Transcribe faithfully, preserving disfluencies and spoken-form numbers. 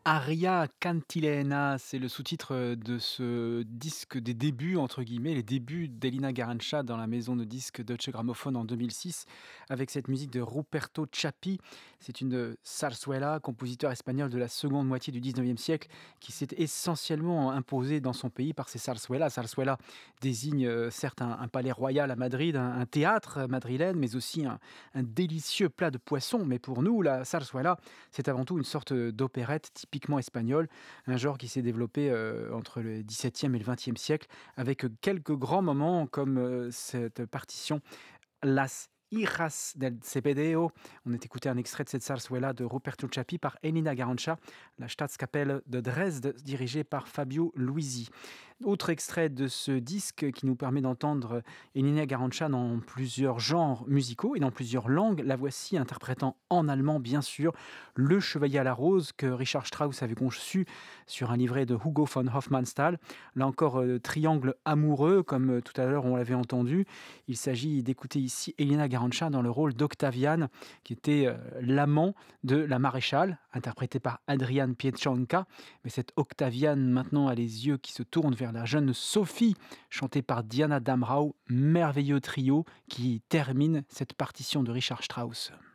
Aria Cantilena, c'est le sous-titre, heu, de ce disque des débuts entre guillemets, les débuts d'Elina Garancha dans la maison de disques Deutsche Grammophon en deux mille six avec cette musique de Ruperto Chappi. C'est une, heu, zarzuela, compositeur espagnol de la seconde moitié du dix-neuvième siècle qui s'est essentiellement imposé dans son pays par ses zarzuelas. Zarzuela désigne, heu, certes un un palais royal à Madrid, un un théâtre madrilène, mais aussi un un délicieux plat de poisson. Mais pour nous, la zarzuela, c'est avant tout une sorte d'opérette typiquement espagnole, un genre qui s'est développé euh, entre le dix-septième et le vingtième siècle, avec quelques grands moments comme euh, cette partition Las Hijas del Zebedeo. On est écouté un extrait de cette zarzuela de Roberto Chappi par Elina Garancha, la Staatskapelle de Dresde, dirigée par Fabio Luisi. Autre extrait de ce disque qui nous permet d'entendre Elina Garancha dans plusieurs genres musicaux et dans plusieurs langues. La voici interprétant en allemand, bien sûr, Le Chevalier à la Rose que Richard Strauss avait conçu sur un livret de Hugo von Hofmannsthal. Là encore, euh, triangle amoureux, comme euh, tout à l'heure on l'avait entendu. Il s'agit d'écouter ici Elena Garancha dans le rôle d'Octaviane, qui était euh, l'amant de la maréchale, interprétée par Adrian Pietranka. Mais cette Octaviane, maintenant, a les yeux qui se tournent vers la jeune Sophie, chantée par Diana Damrau, merveilleux trio qui termine cette partition de Richard Strauss.